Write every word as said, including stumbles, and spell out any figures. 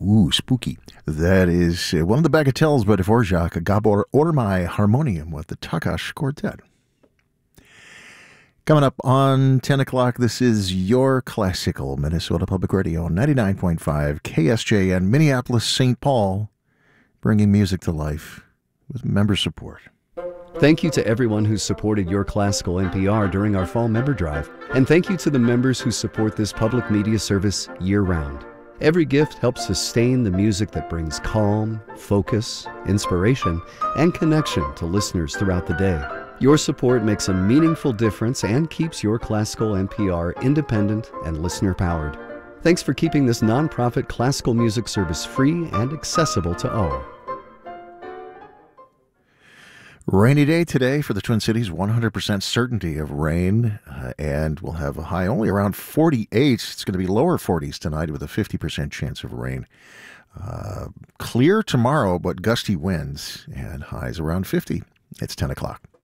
Ooh, spooky. That is uh, one of the bagatelles by Dvorak, Gabor Ormai Harmonium with the Takash Quartet. Coming up on ten o'clock, this is Your Classical, Minnesota Public Radio, ninety-nine point five K S J N, Minneapolis, Saint Paul, bringing music to life with member support. Thank you to everyone who supported Your Classical N P R during our fall member drive, and thank you to the members who support this public media service year-round. Every gift helps sustain the music that brings calm, focus, inspiration, and connection to listeners throughout the day. Your support makes a meaningful difference and keeps Your Classical N P R independent and listener-powered. Thanks for keeping this nonprofit classical music service free and accessible to all. Rainy day today for the Twin Cities, one hundred percent certainty of rain, uh, and we'll have a high only around forty-eight. It's going to be lower forties tonight with a fifty percent chance of rain. Uh, clear tomorrow, but gusty winds and highs around fifty. It's ten o'clock.